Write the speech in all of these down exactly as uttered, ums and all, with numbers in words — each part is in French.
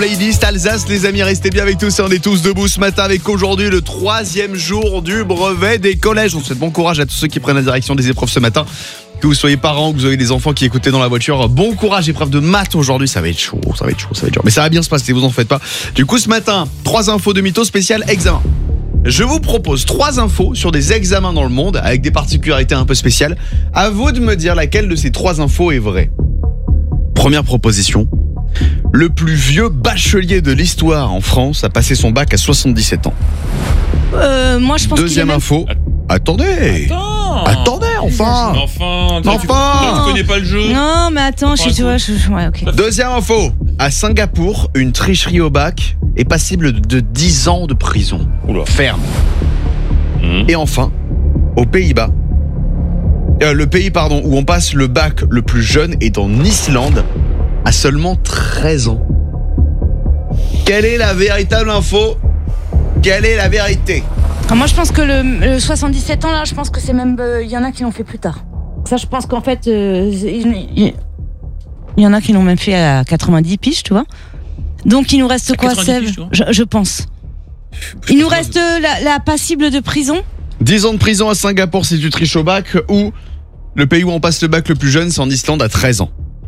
Playlist Alsace, les amis, restez bien avec tous et on est tous debout ce matin avec aujourd'hui le troisième jour du brevet des collèges. On souhaite bon courage à tous ceux qui prennent la direction des épreuves ce matin. Que vous soyez parents, que vous avez des enfants qui écoutaient dans la voiture, bon courage, épreuve de maths aujourd'hui, ça va être chaud, ça va être chaud, ça va être dur. Mais ça va bien se passer, vous en faites pas. Du coup ce matin, trois infos de mythos spécial examen. Je vous propose trois infos sur des examens dans le monde avec des particularités un peu spéciales. À vous de me dire laquelle de ces trois infos est vraie. Première proposition. Le plus vieux bachelier de l'histoire en France a passé son bac à soixante-dix-sept ans. Euh, moi je pense Deuxième qu'il est info. Attendez. Attends. Attendez, enfin. Enfin, toi, Enfin. tu, toi, tu connais pas le jeu. même... Non, mais attends, je, tu vois, je, je- ouais, ok. Deuxième info. À Singapour, une tricherie au bac est passible de dix ans de prison. Oula. Ferme. Mmh. Et enfin, aux Pays-Bas, euh, le pays pardon où on passe le bac le plus jeune est en Islande, à seulement treize ans. Quelle est la véritable info? Quelle est la vérité? Ah, moi je pense que le, le soixante-dix-sept ans là, je pense que c'est même, il y en a qui l'ont fait plus tard. Ça je pense qu'en fait, euh, il y, y en a qui l'ont même fait à quatre-vingt-dix piges, tu vois. Donc il nous reste À quoi, quatre-vingt-dix Seb? piges, tu vois je, je pense. Il nous reste euh, la, la passible de prison. dix ans de prison à Singapour si tu triches au bac, ou le pays où on passe le bac le plus jeune, c'est en Islande à treize ans.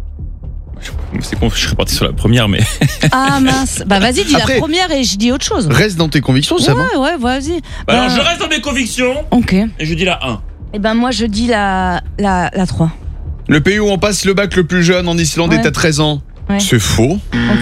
C'est con, je serais parti sur la première, mais. Ah mince. Bah vas-y, dis Après- la première et je dis autre chose. Reste dans tes convictions, ça va? Ouais, ouais, vas-y. Bah, alors, Bah, je reste dans mes convictions Ok. et je dis la un. Et ben moi je dis la, la, la trois. Le pays où on passe le bac le plus jeune en Islande Ouais. est à treize ans. Ouais. C'est faux.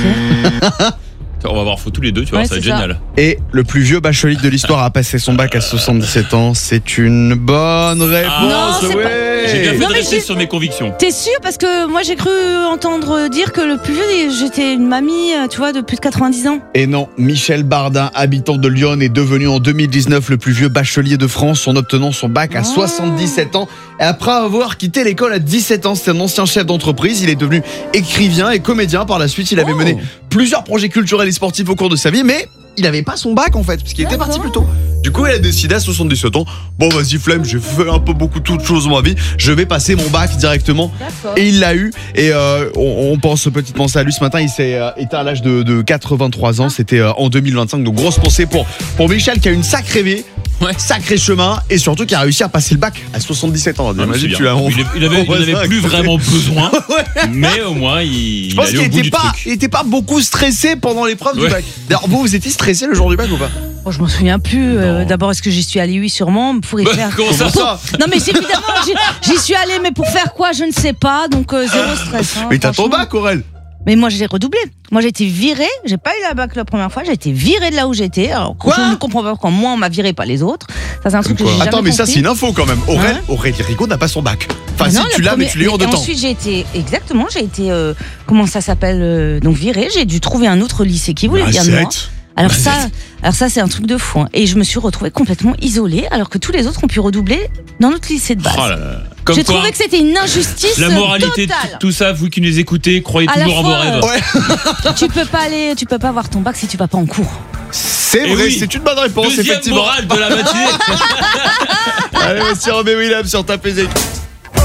Ok. On va voir faux tous les deux, tu vois, Ouais, ça va être c'est ça. génial. Et le plus vieux bachelier de l'histoire a passé son bac à soixante-dix-sept ans. C'est une bonne réponse. Non, c'est ouais. pas- J'ai bien fait Non, de mais rester j'ai- sur mes convictions. T'es sûr? Parce que moi j'ai cru entendre dire que le plus vieux, j'étais une mamie, euh, tu vois, de plus de quatre-vingt-dix ans. Et non, Michel Bardin, habitant de Lyon, est devenu en deux mille dix-neuf le plus vieux bachelier de France en obtenant son bac à Oh. soixante-dix-sept ans. Et après avoir quitté l'école à dix-sept ans, c'était un ancien chef d'entreprise. Il est devenu écrivain et comédien. Par la suite, il avait Oh. mené plusieurs projets culturels et sportifs au cours de sa vie, mais il n'avait pas son bac en fait, parce qu'il était parti plus tôt. Du coup, il a décidé à soixante-dix-sept ans, bon vas-y flemme, j'ai fait un peu beaucoup de choses dans ma vie, je vais passer mon bac directement. D'accord. Et il l'a eu, et euh, on, on pense petite pensée à lui ce matin. Il s'est euh, éteint à l'âge de, de quatre-vingt-trois ans. C'était euh, en deux mille vingt-cinq. Donc grosse pensée pour, pour Michel qui a une sacrée vie, Ouais. sacré chemin, et surtout qui a réussi à passer le bac à soixante-dix-sept ans. Ah, mais Imagine, c'est tu bien. l'as- il, il avait, il en avait plus vraiment besoin, Ouais. mais au moins il, Je il pense allait qu'il au bout était du pas, truc. il était pas beaucoup stressé pendant l'épreuve du Ouais. bac. D'ailleurs, vous, vous étiez stressé le jour du bac ou pas? Oh, je m'en souviens plus. euh, Non. D'abord, est-ce que j'y suis allée? Oui, sûrement. Pour y Bah, faire. comment ça, ça Non, mais c'est évidemment, j'y- j'y suis allée, mais pour faire quoi? Je ne sais pas. Donc, euh, zéro stress. hein, Mais t'as ton franchement. bac, Aurel. Mais moi, j'ai redoublé. Moi, j'ai été virée. J'ai pas eu la bac la première fois. J'ai été virée de là où j'étais. Alors, Quoi je ne comprends pas pourquoi moi, on m'a virée, pas les autres. Ça, c'est un truc que j'ai jamais Attends, mais ça, compris. c'est une info quand même. Aurel, Ouais. Aurélien Rigaud n'a pas son bac. Enfin, Non, si tu le l'as, mais premier- tu l'as eu en deux et temps. Ensuite, j'ai été, exactement, j'ai été, euh, comment ça s'appelle, euh, donc virée. J'ai dû trouver un autre lycée qui voulait bien de moi. Arrête. Alors ça, alors ça, c'est un truc de fou. hein. Et je me suis retrouvée complètement isolée, alors que tous les autres ont pu redoubler dans notre lycée de base. Oh là là. Comme J'ai quoi, trouvé que c'était une injustice la moralité de totale. tout ça, vous qui nous écoutez, croyez À la toujours en vos fois, rêves. Ouais. Tu peux pas aller, tu peux pas avoir ton bac si tu vas pas en cours. C'est Eh vrai, oui. c'est une bonne réponse, Deuxième effectivement. morale de la matinée. Allez, voici Robbie Williams sur ta P Z.